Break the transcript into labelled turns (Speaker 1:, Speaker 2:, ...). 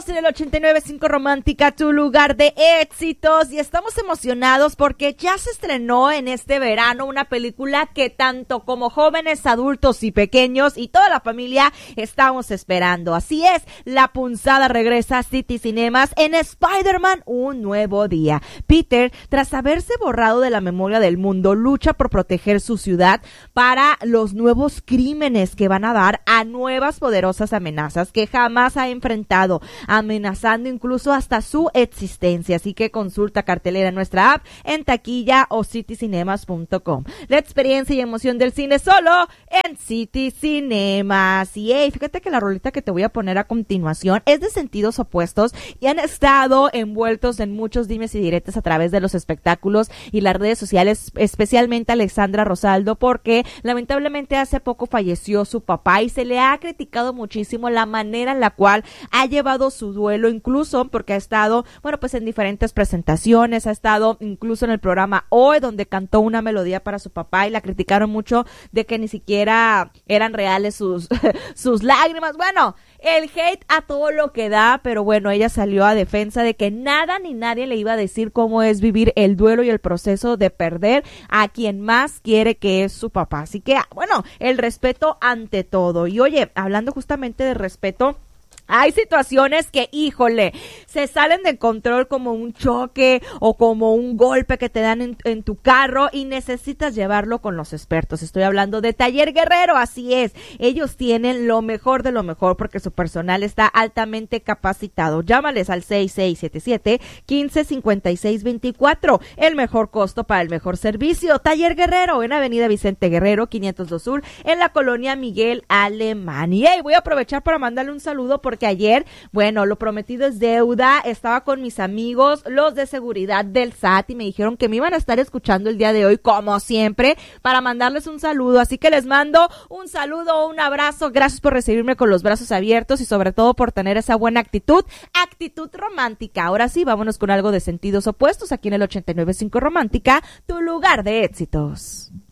Speaker 1: Seguimos en el 89.5 Romántica, tu lugar de éxitos, y estamos emocionados porque ya se estrenó en este verano una película que tanto como jóvenes, adultos y pequeños y toda la familia estamos esperando. Así es, La Punzada regresa a City Cinemas en Spider-Man Un Nuevo Día. Peter, tras haberse borrado de la memoria del mundo, lucha por proteger su ciudad para los nuevos crímenes que van a dar a nuevas poderosas amenazas que jamás ha enfrentado, amenazando incluso hasta su existencia. Así que consulta cartelera en nuestra app, en taquilla o citycinemas.com. La experiencia y emoción del cine solo en City Cinemas. Y fíjate que la rolita que te voy a poner a continuación es de sentidos opuestos y han estado envueltos en muchos dimes y diretes a través de los espectáculos y las redes sociales, especialmente Alexandra Rosaldo, porque lamentablemente hace poco falleció su papá y se le ha criticado muchísimo la manera en la cual ha llevado su duelo, incluso porque ha estado, bueno, pues en diferentes presentaciones, ha estado incluso en el programa Hoy, donde cantó una melodía para su papá y la criticaron mucho de que ni siquiera eran reales sus lágrimas. Bueno, el hate a todo lo que da, pero bueno, ella salió a defensa de que nada ni nadie le iba a decir cómo es vivir el duelo y el proceso de perder a quien más quiere, que es su papá. Así que, bueno, el respeto ante todo. Y oye, hablando justamente de respeto, hay situaciones que, híjole, se salen de control, como un choque o como un golpe que te dan en tu carro y necesitas llevarlo con los expertos. Estoy hablando de Taller Guerrero, así es. Ellos tienen lo mejor de lo mejor porque su personal está altamente capacitado. Llámales al 6677-155624. El mejor costo para el mejor servicio. Taller Guerrero en Avenida Vicente Guerrero, 502 Sur, en la colonia Miguel Alemán. Y voy a aprovechar para mandarle un saludo porque ayer, bueno, lo prometido es deuda. Estaba con mis amigos, los de seguridad del SAT, y me dijeron que me iban a estar escuchando el día de hoy, como siempre, para mandarles un saludo. Así que les mando un saludo, un abrazo. Gracias por recibirme con los brazos abiertos y sobre todo por tener esa buena actitud romántica. Ahora sí, vámonos con algo de sentidos opuestos aquí en el 89.5 Romántica, tu lugar de éxitos.